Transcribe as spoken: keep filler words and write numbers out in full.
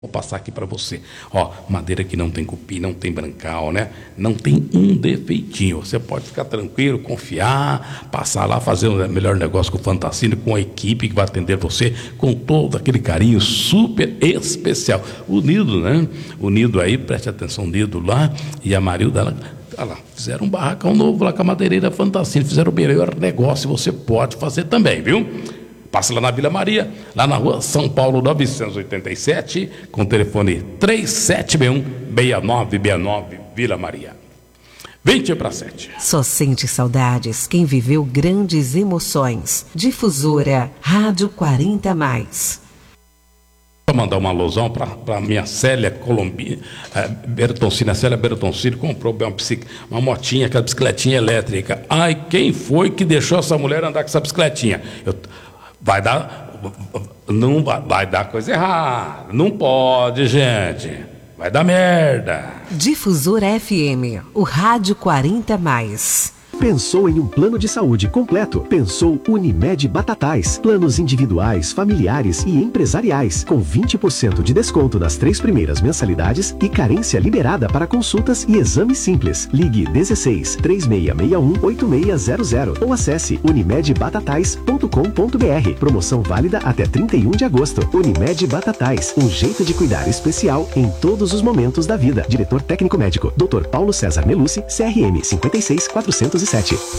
Vou passar aqui para você. Ó, madeira que não tem cupim, não tem brancal, né? Não tem um defeitinho. Você pode ficar tranquilo, confiar, passar lá, fazer o melhor negócio com o Fantacina, com a equipe que vai atender você com todo aquele carinho super especial. O Nido, né? O Nido aí, preste atenção, o Nido lá e a Marilda, ela, olha lá, fizeram um barracão novo lá com a madeireira Fantacina, fizeram o melhor negócio, você pode fazer também, viu? Passa lá na Vila Maria, lá na rua São Paulo novecentos e oitenta e sete, com o telefone três sete seis um, seis nove seis nove, Vila Maria. vinte para sete. Só sente saudades quem viveu grandes emoções. Difusora Rádio quarenta mais. Vou mandar uma alusão para a minha Célia Colombi, eh, Bertoncini. A Célia Bertoncini comprou uma, uma motinha, aquela bicicletinha elétrica. Ai, quem foi que deixou essa mulher andar com essa bicicletinha? Eu... Vai dar, não vai, vai dar coisa errada, não pode, gente, vai dar merda. Difusora F M, o Rádio quarenta mais. Pensou em um plano de saúde completo? Pensou Unimed Batatais. Planos individuais, familiares e empresariais, com vinte por cento de desconto nas três primeiras mensalidades e carência liberada para consultas e exames simples. Ligue dezesseis, três seis seis um, oito seis zero zero ou acesse unimed batatais ponto com ponto br. Promoção válida até trinta e um de agosto. Unimed Batatais, um jeito de cuidar especial em todos os momentos da vida. Diretor técnico médico, doutor Paulo César Melucci, C R M cinquenta e seis quatrocentos e sete.